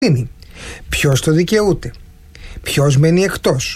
είναι. Ποιος το δικαιούται, ποιος μένει εκτός,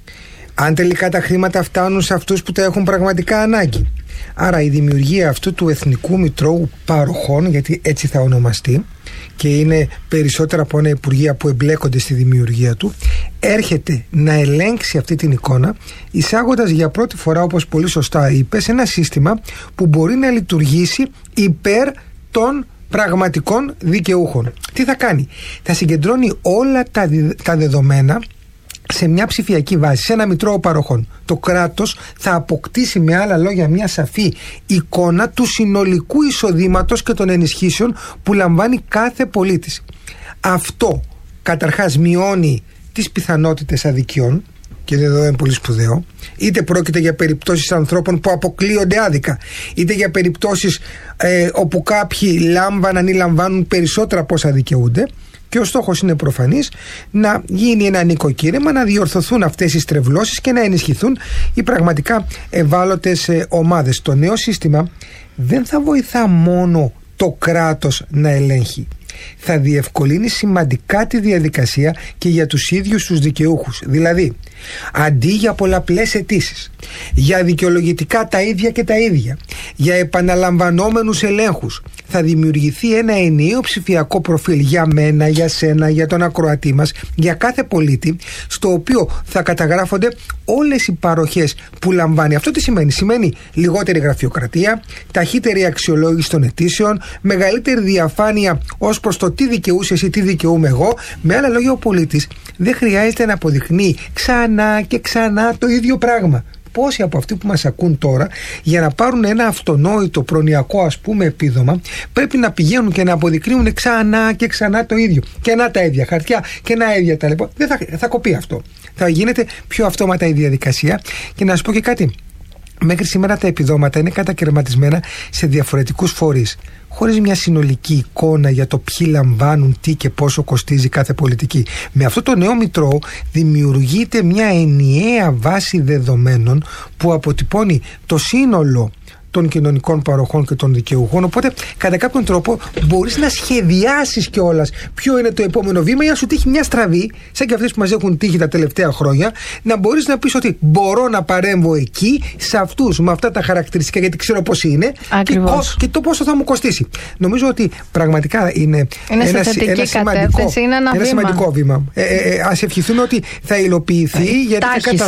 αν τελικά τα χρήματα φτάνουν σε αυτούς που τα έχουν πραγματικά ανάγκη. Άρα η δημιουργία αυτού του Εθνικού Μητρώου Παροχών, γιατί έτσι θα ονομαστεί και είναι περισσότερα από ένα υπουργεία που εμπλέκονται στη δημιουργία του, έρχεται να ελέγξει αυτή την εικόνα, εισάγοντας για πρώτη φορά, όπως πολύ σωστά είπες, ένα σύστημα που μπορεί να λειτουργήσει υπέρ των πραγματικών δικαιούχων. Τι θα κάνει? Θα συγκεντρώνει όλα τα δεδομένα σε μια ψηφιακή βάση, σε ένα μητρώο παροχών. Το κράτος θα αποκτήσει, με άλλα λόγια, μια σαφή εικόνα του συνολικού εισοδήματος και των ενισχύσεων που λαμβάνει κάθε πολίτης. Αυτό καταρχάς μειώνει τις πιθανότητες αδικιών, και εδώ είναι πολύ σπουδαίο, είτε πρόκειται για περιπτώσεις ανθρώπων που αποκλείονται άδικα, είτε για περιπτώσεις όπου κάποιοι λάμβαναν ή λαμβάνουν περισσότερα από όσα δικαιούνται. Και ο στόχος είναι προφανής, να γίνει ένα νοικοκύρεμα, να διορθωθούν αυτές οι στρεβλώσεις και να ενισχυθούν οι πραγματικά ευάλωτες ομάδες. Το νέο σύστημα δεν θα βοηθά μόνο το κράτος να ελέγχει. Θα διευκολύνει σημαντικά τη διαδικασία και για τους ίδιους τους δικαιούχους. Δηλαδή, αντί για πολλαπλές αιτήσεις, για δικαιολογητικά τα ίδια και τα ίδια, για επαναλαμβανόμενους ελέγχους, θα δημιουργηθεί ένα ενιαίο ψηφιακό προφίλ για μένα, για σένα, για τον ακροατή μας, για κάθε πολίτη, στο οποίο θα καταγράφονται όλες οι παροχές που λαμβάνει. Αυτό τι σημαίνει? Σημαίνει λιγότερη γραφειοκρατία, ταχύτερη αξιολόγηση των αιτήσεων, μεγαλύτερη διαφάνεια ως προς το τι δικαιούσες ή τι δικαιούμαι εγώ. Με άλλα λόγια, ο πολίτης δεν χρειάζεται να αποδεικνύει ξανά και ξανά το ίδιο πράγμα. Πόσοι από αυτοί που μας ακούν τώρα, για να πάρουν ένα αυτονόητο προνοιακό, ας πούμε, επίδομα, πρέπει να πηγαίνουν και να αποδεικνύουν ξανά και ξανά το ίδιο. Και να τα ίδια χαρτιά και να ίδια τα λοιπά. Δεν θα κοπεί αυτό. Θα γίνεται πιο αυτόματα η διαδικασία. Και να σας πω και κάτι. Μέχρι σήμερα τα επιδόματα είναι κατακαιρματισμένα σε διαφορετικούς φορείς, χωρίς μια συνολική εικόνα για το ποιοι λαμβάνουν τι και πόσο κοστίζει κάθε πολιτική. Με αυτό το νέο μητρό δημιουργείται μια ενιαία βάση δεδομένων που αποτυπώνει το σύνολο των κοινωνικών παροχών και των δικαιούχων. Οπότε, κατά κάποιον τρόπο, μπορείς να σχεδιάσεις κιόλας ποιο είναι το επόμενο βήμα, για να σου τύχει μια στραβή, σαν και αυτές που μας έχουν τύχει τα τελευταία χρόνια, να μπορείς να πεις ότι μπορώ να παρέμβω εκεί, σε αυτούς, με αυτά τα χαρακτηριστικά, γιατί ξέρω πώς είναι και το πόσο θα μου κοστίσει. Νομίζω ότι πραγματικά είναι ένα σημαντικό βήμα. Ας ευχηθούμε ότι θα υλοποιηθεί, γιατί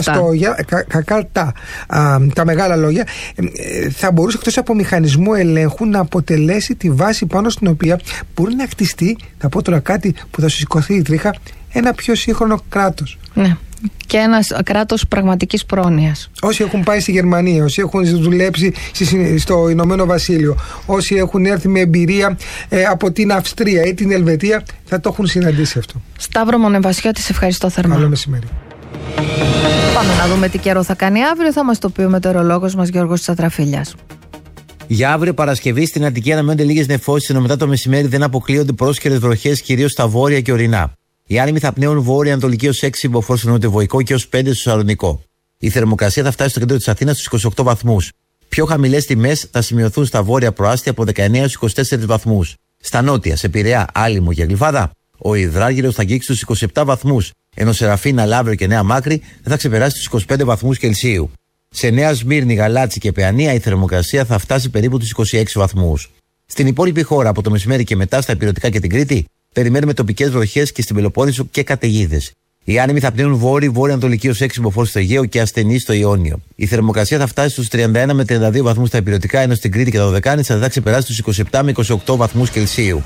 κακά τα μεγάλα λόγια θα μπορούσε, εκτός από μηχανισμό ελέγχου, να αποτελέσει τη βάση πάνω στην οποία μπορεί να χτιστεί, θα πω τώρα κάτι που θα σου σηκωθεί η τρίχα, ένα πιο σύγχρονο κράτος. Ναι. Και ένα κράτος πραγματικής πρόνοιας. Όσοι έχουν πάει στη Γερμανία, όσοι έχουν δουλέψει στο Ηνωμένο Βασίλειο, όσοι έχουν έρθει με εμπειρία από την Αυστρία ή την Ελβετία, θα το έχουν συναντήσει αυτό. Σταύρο Μονεβασιώτη, σε ευχαριστώ θερμά. Καλό μεσημέρι. Πάμε να δούμε τι καιρό θα κάνει αύριο. Θα μας το πει ο μετεωρολόγος μας Γιώργος Τσατραφίλιας. Για αύριο Παρασκευή στην Αττική αναμένονται λίγες νεφώσεις, ενώ μετά το μεσημέρι δεν αποκλείονται πρόσχερες βροχές, κυρίως στα βόρεια και ορεινά. Οι άνεμοι θα πνέουν βόρεια-ανατολική ως 6 μποφόρ στο νοτιοβοϊκό και ως 5 στο Σαλονικό. Η θερμοκρασία θα φτάσει στο κέντρο της Αθήνας στους 28 βαθμούς. Πιο χαμηλές τιμές θα σημειωθούν στα βόρεια προάστια από 19 στους 24 βαθμούς. Στα νότια, σε Πειραιά, Άλυμο και Γλυφάδα, ο υδράργυρος θα αγγίξει τους 27 βαθμούς, ενώ σε Ραφίνα, Λαύριο και Νέα Μάκρη δεν θα ξεπεράσει τους 25 βαθμούς Κελσίου. Σε Νέα Σμύρνη, Γαλάτσι και Παιανία η θερμοκρασία θα φτάσει περίπου τους 26 βαθμούς. Στην υπόλοιπη χώρα, από το μεσημέρι και μετά, στα Ηπειρωτικά και την Κρήτη, περιμένουμε τοπικές βροχές και στην Πελοπόννησο και καταιγίδες. Οι άνεμοι θα πνέουν βόρεια-ανατολική ως 6 μποφόρ στο Αιγαίο και ασθενή στο Ιόνιο. Η θερμοκρασία θα φτάσει στους 31 με 32 βαθμούς στα Ηπειρωτικά, ενώ στην Κρήτη και τα Δωδεκάνησα θα ξεπεράσει τους 27 με 28 βαθμούς Κελσίου.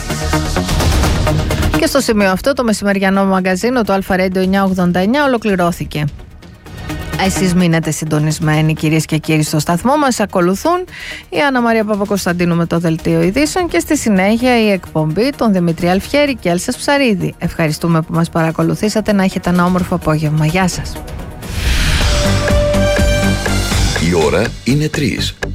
Και στο σημείο αυτό το μεσημεριανό μαγκαζίνο του Αλφα Radio 989 ολοκληρώθηκε. Εσείς μείνετε συντονισμένοι, κυρίες και κύριοι, στο σταθμό μας. Ακολουθούν η Άννα Μαρία Παπακοσταντίνου με το Δελτίο Ειδήσεων και στη συνέχεια η εκπομπή των Δημήτρη Αλφιέρη και Έλσας Ψαρίδη. Ευχαριστούμε που μας παρακολουθήσατε. Να έχετε ένα όμορφο απόγευμα. Γεια σας. Η ώρα είναι 3.